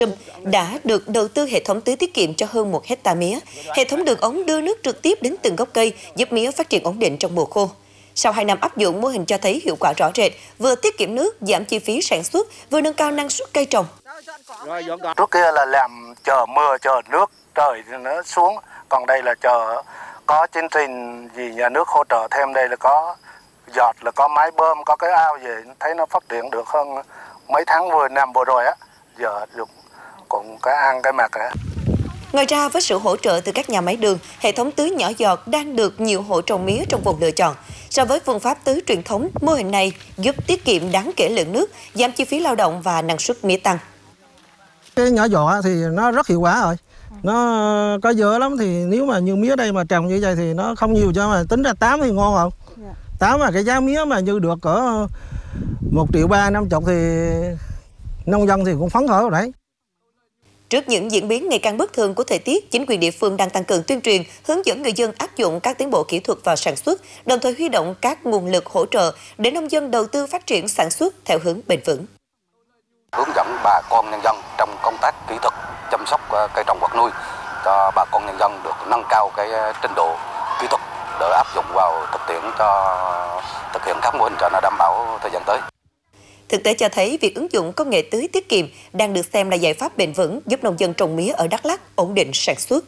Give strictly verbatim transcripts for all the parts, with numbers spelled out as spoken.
đã được đầu tư hệ thống tưới tiết kiệm cho hơn một hecta mía. Hệ thống đường ống đưa nước trực tiếp đến từng gốc cây, giúp mía phát triển ổn định trong mùa khô. Sau hai năm áp dụng, mô hình cho thấy hiệu quả rõ rệt, vừa tiết kiệm nước, giảm chi phí sản xuất, vừa nâng cao năng suất cây trồng. Trước kia là làm chờ mưa, chờ nước, trời thì nó xuống. Còn đây là chờ có chương trình gì nhà nước hỗ trợ thêm, đây là có giọt, là có máy bơm, có cái ao về, thấy nó phát triển được hơn mấy tháng vừa năm vừa rồi á. Giờ được cũng cái ăn cái mặc á. Ngoài ra, với sự hỗ trợ từ các nhà máy đường, hệ thống tưới nhỏ giọt đang được nhiều hộ trồng mía trong vùng lựa chọn. So với phương pháp tưới truyền thống, mô hình này giúp tiết kiệm đáng kể lượng nước, giảm chi phí lao động và năng suất mía tăng. Cái nhỏ giọt thì nó rất hiệu quả rồi. Nó có dở lắm, thì nếu mà như mía đây mà trồng như vậy thì nó không nhiều, cho mà tính ra tám thì ngon không? tám mà cái giá mía mà như được cỡ một triệu ba năm chục thì nông dân thì cũng phấn khởi rồi đấy. Trước những diễn biến ngày càng bất thường của thời tiết, chính quyền địa phương đang tăng cường tuyên truyền, hướng dẫn người dân áp dụng các tiến bộ kỹ thuật vào sản xuất, đồng thời huy động các nguồn lực hỗ trợ để nông dân đầu tư phát triển sản xuất theo hướng bền vững. Hướng dẫn bà con nhân dân trong công tác kỹ thuật chăm sóc cây trồng vật nuôi cho bà con nhân dân được nâng cao cái trình độ kỹ thuật để áp dụng vào thực tiễn cho thực hiện các mô hình cho nó đảm bảo thời gian tới. Thực tế cho thấy việc ứng dụng công nghệ tưới tiết kiệm đang được xem là giải pháp bền vững giúp nông dân trồng mía ở Đắk Lắk ổn định sản xuất.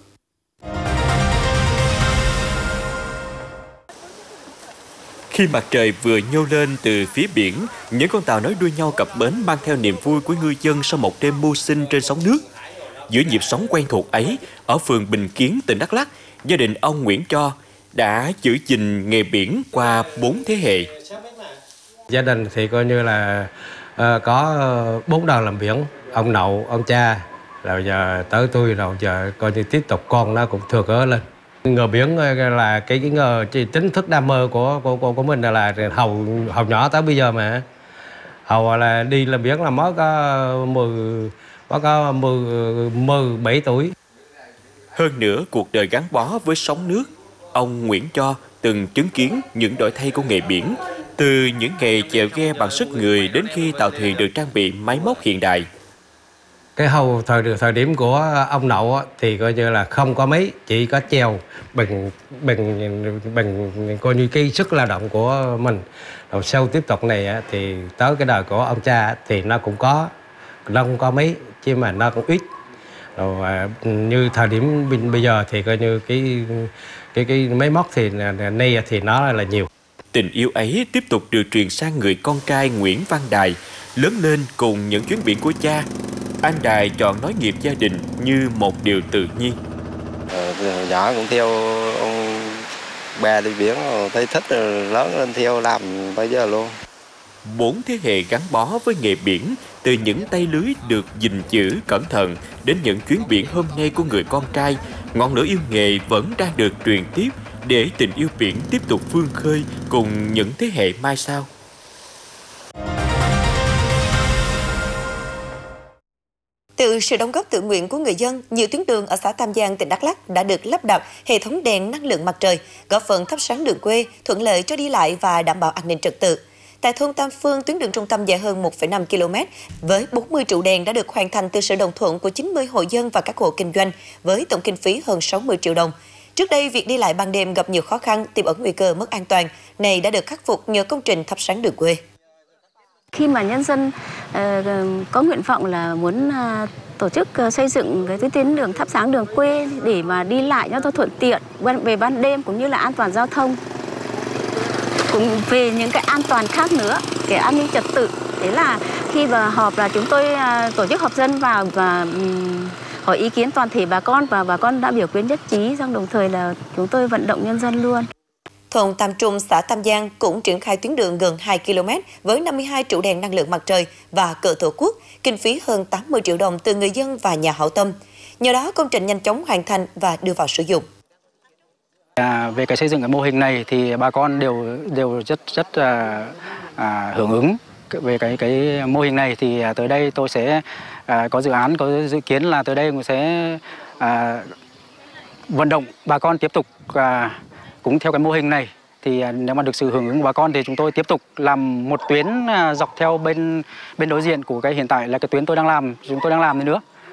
Khi mặt trời vừa nhô lên từ phía biển, những con tàu nối đuôi nhau cập bến mang theo niềm vui của ngư dân sau một đêm mưu sinh trên sóng nước. Giữa nhịp sống quen thuộc ấy, ở phường Bình Kiến, tỉnh Đắk Lắk, gia đình ông Nguyễn Cho đã giữ gìn nghề biển qua bốn thế hệ. Gia đình thì coi như là uh, có bốn đời làm biển, ông nội, ông cha, rồi giờ tới tôi, rồi giờ coi như tiếp tục con nó cũng thừa cớ lên. Nghề biển là cái cái nghề chính thức đam mê của của của, của mình là hầu hầu nhỏ tới bây giờ mà hầu là đi làm biển là mới có mười mới có mười mười bảy tuổi. Hơn nữa, cuộc đời gắn bó với sóng nước, ông Nguyễn Cho từng chứng kiến những đổi thay của nghề biển, từ những ngày chèo ghe bằng sức người đến khi tàu thuyền được trang bị máy móc hiện đại. Cái hầu thời thời điểm của ông nội thì coi như là không có mấy, chỉ có chèo bằng bằng bằng coi như cái sức lao động của mình. Rồi sau tiếp tục này thì tới cái đời của ông cha thì nó cũng có, nó không có mấy, chứ mà nó cũng ít. Rồi như thời điểm bây giờ thì coi như cái cái cái máy móc thì nay thì nó là nhiều. Tình yêu ấy tiếp tục được truyền sang người con trai Nguyễn Văn Đài, lớn lên cùng những chuyến biển của cha. Anh Đài chọn nối nghiệp gia đình như một điều tự nhiên. Ờ, nhỏ cũng theo ông bà đi biển, thấy thích rồi lớn lên theo làm bây giờ luôn. Bốn thế hệ gắn bó với nghề biển, từ những tay lưới được gìn giữ cẩn thận đến những chuyến biển hôm nay của người con trai, ngọn lửa yêu nghề vẫn đang được truyền tiếp để tình yêu biển tiếp tục vươn khơi cùng những thế hệ mai sau. Từ sự đóng góp tự nguyện của người dân, nhiều tuyến đường ở xã Tam Giang, tỉnh Đắk Lắk đã được lắp đặt hệ thống đèn năng lượng mặt trời, góp phần thắp sáng đường quê, thuận lợi cho đi lại và đảm bảo an ninh trật tự. Tại thôn Tam Phương, tuyến đường trung tâm dài hơn một phẩy năm ki lô mét, với bốn mươi trụ đèn đã được hoàn thành từ sự đồng thuận của chín mươi hộ dân và các hộ kinh doanh, với tổng kinh phí hơn sáu mươi triệu đồng. Trước đây, việc đi lại ban đêm gặp nhiều khó khăn, tiềm ẩn nguy cơ mất an toàn, này đã được khắc phục nhờ công trình thắp sáng đường quê. Khi mà nhân dân uh, có nguyện vọng là muốn uh, tổ chức uh, xây dựng cái tuyến đường thắp sáng đường quê để mà đi lại cho nó thuận tiện về ban đêm cũng như là an toàn giao thông, cũng về những cái an toàn khác nữa, cái an ninh trật tự. Thế là khi mà họp là chúng tôi uh, tổ chức họp dân vào và um, hỏi ý kiến toàn thể bà con, và bà con đã biểu quyết nhất trí, xong đồng thời là chúng tôi vận động nhân dân luôn. Thôn Tam Trung, xã Tam Giang cũng triển khai tuyến đường gần hai ki lô mét với năm mươi hai trụ đèn năng lượng mặt trời và cờ tổ quốc, kinh phí hơn tám mươi triệu đồng từ người dân và nhà hảo tâm. Nhờ đó, công trình nhanh chóng hoàn thành và đưa vào sử dụng. À, về cái xây dựng cái mô hình này thì bà con đều đều rất rất à, à, hưởng ứng về cái cái mô hình này. Thì à, tới đây tôi sẽ à, có dự án, có dự kiến là tới đây cũng sẽ à, vận động bà con tiếp tục à, cũng theo cái mô hình này. Thì nếu mà được sự hưởng ứng của bà con thì chúng tôi tiếp tục làm một tuyến dọc theo bên bên đối diện của cái hiện tại là cái tuyến tôi đang làm, chúng tôi đang làm nữa.